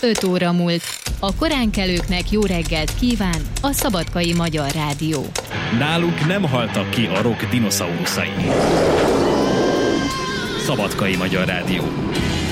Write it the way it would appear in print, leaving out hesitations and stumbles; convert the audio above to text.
5 óra múlt. A koránkelőknek jó reggelt kíván a Szabadkai Magyar Rádió. Nálunk nem haltak ki a rock dinoszauruszai. Szabadkai Magyar Rádió.